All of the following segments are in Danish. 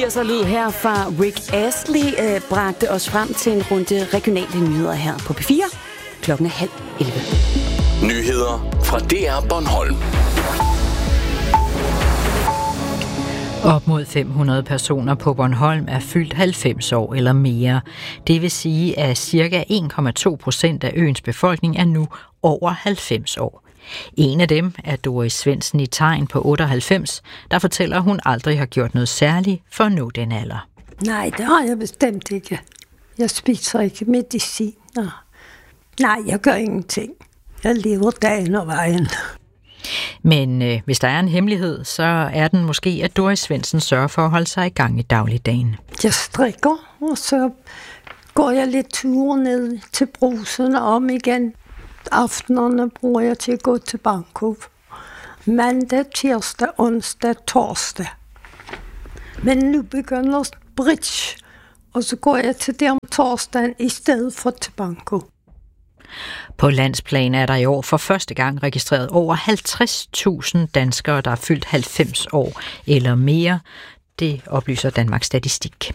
Så lyd her fra Rick Astley bragte os frem til en runde regionale nyheder her på P4. Klokken 10:30. Nyheder fra DR Bornholm. Op mod 500 personer på Bornholm er fyldt 90 år eller mere. Det vil sige, at ca. 1,2% af øens befolkning er nu over 90 år. En af dem er Doris Svendsen i Tegn på 98, der fortæller, at hun aldrig har gjort noget særligt for at nå den alder. Nej, det har jeg bestemt ikke. Jeg spiser ikke mediciner. Nej, jeg gør ingenting. Jeg lever dagen og vejen. Men hvis der er en hemmelighed, så er den måske, at Doris Svendsen sørger for at holde sig i gang i dagligdagen. Jeg strikker, og så går jeg lidt ture ned til Brugsen og om igen. Aftenerne bruger jeg til at gå til banko. Mandag, tirsdag, onsdag, torsdag. Men nu begynder bridge, og så går jeg til det om torsdagen i stedet for til banko. På landsplan er der i år for første gang registreret over 50.000 danskere, der er fyldt 90 år eller mere. Det oplyser Danmarks Statistik.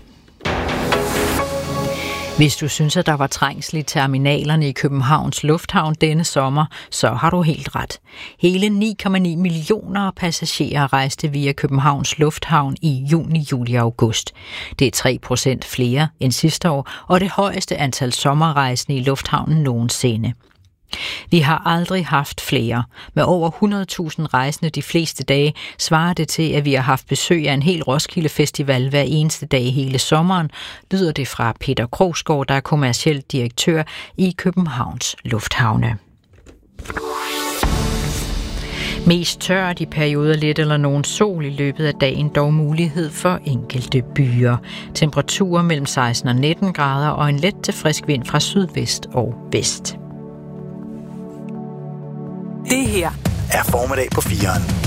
Hvis du synes, at der var trængsel i terminalerne i Københavns Lufthavn denne sommer, så har du helt ret. Hele 9,9 millioner passagerer rejste via Københavns Lufthavn i juni, juli og august. Det er 3% flere end sidste år, og det højeste antal sommerrejsende i lufthavnen nogensinde. Vi har aldrig haft flere. Med over 100.000 rejsende de fleste dage svarer det til, at vi har haft besøg af en hel Roskilde Festival hver eneste dag hele sommeren, lyder det fra Peter Krogsgaard, der er kommerciel direktør i Københavns Lufthavne. Mest tørt i perioder lidt eller nogen sol i løbet af dagen, dog mulighed for enkelte byer. Temperaturer mellem 16 og 19 grader og en let til frisk vind fra sydvest og vest. Det her er Formiddag på 4'eren.